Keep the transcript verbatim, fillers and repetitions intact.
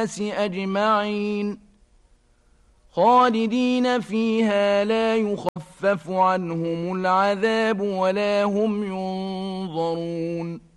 أجمعين خالدين فيها لا يخفف عنهم العذاب ولا هم ينظرون